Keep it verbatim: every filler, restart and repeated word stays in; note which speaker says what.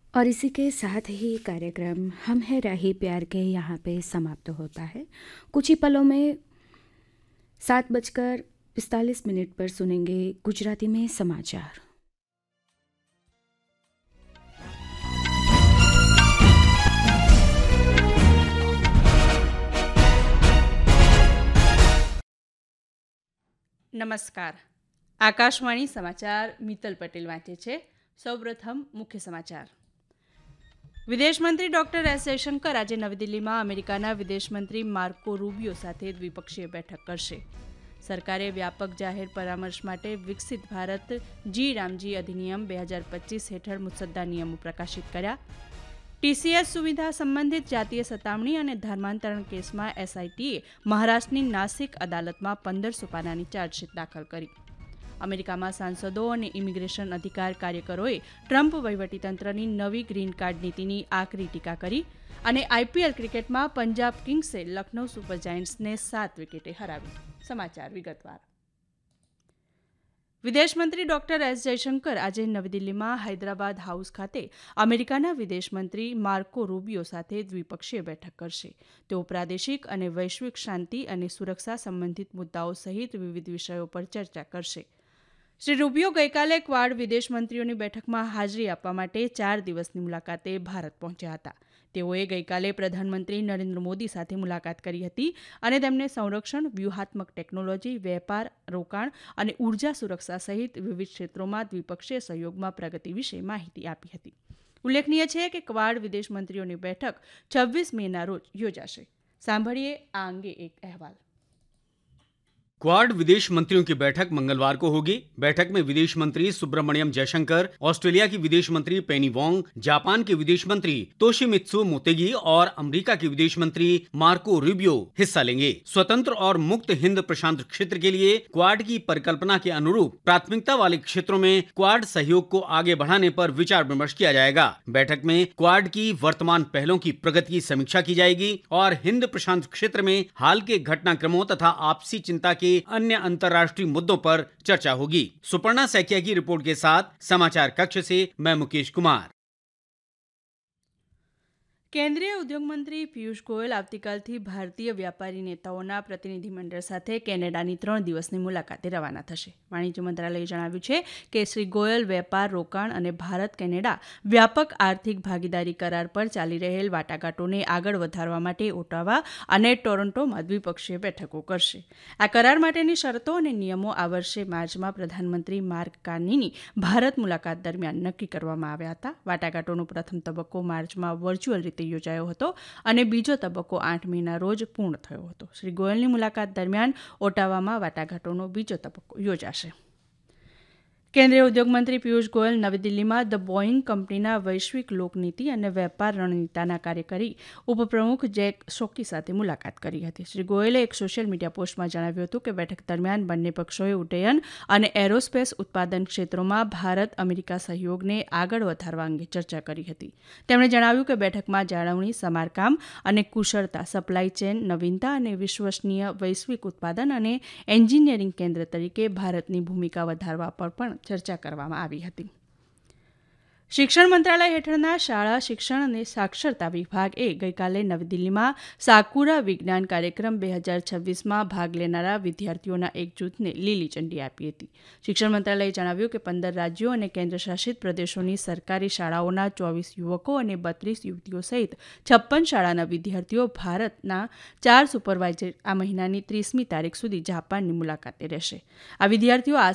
Speaker 1: और इसी के साथ ही कार्यक्रम हम है राही प्यार के यहाँ पे समाप्त होता है। कुछ ही पलों में सात बजकर पिस्तालीस मिनट पर सुनेंगे गुजराती में समाचार।
Speaker 2: નમસ્કાર, આકાશવાણી સમાચાર મિત્તલ પટેલ વાંચે છે। સૌપ્રથમ મુખ્ય સમાચાર। વિદેશમંત્રી ડોક્ટર એસ જયશંકર આજે નવી દિલ્હીમાં અમેરિકાના વિદેશમંત્રી માર્કો રૂબિયો સાથે દ્વિપક્ષીય બેઠક કરશે। સરકારે વ્યાપક જાહેર પરામર્શ માટે વિકસિત ભારત જી રામજી અધિનિયમ બે હજાર પચીસ હેઠળ મુસદ્દા નિયમો પ્રકાશિત કર્યા। ટીસીએસ સુવિધા સંબંધિત જાતીય સતામણી અને ધર્માંતરણ કેસમાં એસઆઈટીએ મહારાષ્ટ્રની નાસિક અદાલતમાં પંદરસો પાનાની ચાર્જશીટ દાખલ કરી। અમેરિકામાં સાંસદો અને ઇમિગ્રેશન અધિકાર કાર્યકરોએ ટ્રમ્પ વહીવટીતંત્રની નવી ગ્રીન કાર્ડ નીતિની આકરી ટીકા કરી અને આઈપીએલ ક્રિકેટમાં પંજાબ કિંગ્સે લખનૌ સુપર જાયન્ટ્સને સાત વિકેટે હરાવી। સમાચાર વિગતવાર। વિદેશમંત્રી ડોક્ટર એસ જયશંકર આજે નવી દિલ્હીમાં હૈદરાબાદ હાઉસ ખાતે અમેરિકાના વિદેશમંત્રી માર્કો રૂબિયો સાથે દ્વિપક્ષીય બેઠક કરશે। તેઓ પ્રાદેશિક અને વૈશ્વિક શાંતિ અને સુરક્ષા સંબંધિત મુદ્દાઓ સહિત વિવિધ વિષયો પર ચર્ચા કરશે। શ્રી રૂબિયો ગઈકાલે ક્વાડ વિદેશમંત્રીઓની બેઠકમાં હાજરી આપવા માટે ચાર દિવસની મુલાકાતે ભારત પહોંચ્યા હતા। તેઓએ ગઈકાલે પ્રધાનમંત્રી નરેન્દ્ર મોદી સાથે મુલાકાત કરી હતી અને તેમને સંરક્ષણ, વ્યૂહાત્મક ટેકનોલોજી, વેપાર, રોકાણ અને ઉર્જા સુરક્ષા સહિત વિવિધ ક્ષેત્રોમાં દ્વિપક્ષીય સહયોગમાં પ્રગતિ વિશે માહિતી આપી હતી। ઉલ્લેખનીય છે કે ક્વાડ વિદેશમંત્રીઓની બેઠક છવ્વીસ મેના રોજ યોજાશે। સાંભળીએ આ અંગે એક અહેવાલ।
Speaker 3: क्वाड विदेश मंत्रियों की बैठक मंगलवार को होगी। बैठक में विदेश मंत्री सुब्रमण्यम जयशंकर, ऑस्ट्रेलिया की विदेश मंत्री पेनी वोंग, जापान के विदेश मंत्री तोशिमित्सु मोतेगी और अमेरिका के विदेश मंत्री मार्को रूबियो हिस्सा लेंगे। स्वतंत्र और मुक्त हिंद प्रशांत क्षेत्र के लिए क्वाड की परिकल्पना के अनुरूप प्राथमिकता वाले क्षेत्रों में क्वाड सहयोग को आगे बढ़ाने पर विचार विमर्श किया जाएगा। बैठक में क्वाड की वर्तमान पहलों की प्रगति की समीक्षा की जाएगी और हिंद प्रशांत क्षेत्र में हाल के घटनाक्रमों तथा आपसी चिंता के अन्य अंतर्राष्ट्रीय मुद्दों पर चर्चा होगी। सुपर्णा सैकिया की रिपोर्ट के साथ समाचार कक्ष से मैं मुकेश कुमार।
Speaker 2: કેન્દ્રીય ઉદ્યોગ મંત્રી પિયુષ ગોયલ આવતીકાલથી ભારતીય વ્યાપારી નેતાઓના પ્રતિનિધિમંડળ સાથે કેનેડાની ત્રણ દિવસની મુલાકાતે રવાના થશે। વાણિજ્ય મંત્રાલયે જણાવ્યું છે કે શ્રી ગોયલ વેપાર, રોકાણ અને ભારત કેનેડા વ્યાપક આર્થિક ભાગીદારી કરાર પર ચાલી રહેલ વાટાઘાટોને આગળ વધારવા માટે ઓટાવા અને ટોરન્ટોમાં દ્વિપક્ષીય બેઠકો કરશે। આ કરાર માટેની શરતો અને નિયમો આ વર્ષે માર્ચમાં પ્રધાનમંત્રી માર્ક કાર્નીની ભારત મુલાકાત દરમિયાન નક્કી કરવામાં આવ્યા હતા। વાટાઘાટોનો પ્રથમ તબક્કો માર્ચમાં વર્ચ્યુઅલ રીતે યોજાયો હતો અને બીજો તબક્કો આઠ મેના રોજ પૂર્ણ થયો હતો। શ્રી ગોયલની મુલાકાત દરમિયાન ઓટાવામાં વાટાઘાટોનો બીજો તબક્કો યોજાશે। કેન્દ્રીય ઉદ્યોગ મંત્રી પિયુષ ગોયલ નવી દિલ્હીમાં ધ બોઈંગ કંપનીના વૈશ્વિક લોકનીતિ અને વેપાર રણનીતિના કાર્યકારી ઉપપ્રમુખ જેક શોકી સાથે મુલાકાત કરી હતી। શ્રી ગોયલે એક સોશિયલ મીડિયા પોસ્ટમાં જણાવ્યું હતું કે બેઠક દરમિયાન બંને પક્ષોએ ઉડ્ડયન અને એરોસ્પેસ ઉત્પાદન ક્ષેત્રોમાં ભારત અમેરિકા સહયોગને આગળ વધારવા અંગે ચર્ચા કરી હતી। તેમણે જણાવ્યું કે બેઠકમાં જાળવણી, સમારકામ અને કુશળતા, સપ્લાય ચેન, નવીનતા અને વિશ્વસનીય વૈશ્વિક ઉત્પાદન અને એન્જિનિયરિંગ કેન્દ્ર તરીકે ભારતની ભૂમિકા વધારવા પર પણ ચર્ચા કરવામાં આવી હતી। શિક્ષણ મંત્રાલય હેઠળના શાળા શિક્ષણ અને સાક્ષરતા વિભાગે ગઈકાલે નવી દિલ્હીમાં સાકુરા વિજ્ઞાન કાર્યક્રમ બે હજાર છવ્વીસમાં ભાગ લેનારા વિદ્યાર્થીઓના એક જૂથને લીલી ઝંડી આપી હતી। શિક્ષણ મંત્રાલયે જણાવ્યું કે પંદર રાજ્યો અને કેન્દ્રશાસિત પ્રદેશોની સરકારી શાળાઓના ચોવીસ યુવકો અને બત્રીસ યુવતીઓ સહિત છપ્પન શાળાના વિદ્યાર્થીઓ ભારતના ચાર સુપરવાઇઝર આ મહિનાની ત્રીસમી તારીખ સુધી જાપાનની મુલાકાતે રહેશે। આ વિદ્યાર્થીઓ આ